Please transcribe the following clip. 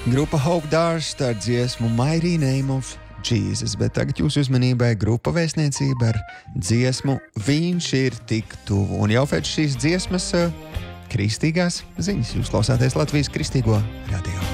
Grupa Hope Darst ar dziesmu Mighty Name of Jesus, bet tagad jūsu uzmanībai grupa Vēstniecība ar dziesmu Viņš ir tik tuvu. Un jau pēc šīs dziesmas kristīgās ziņas jūs klausāties Latvijas Kristīgo radio.